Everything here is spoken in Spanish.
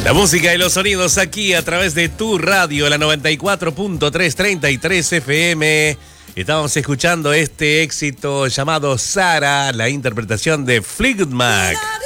La música y los sonidos aquí a través de tu radio, la 94.333 FM. Estábamos escuchando este éxito llamado Sara, la interpretación de Fleetwood Mac.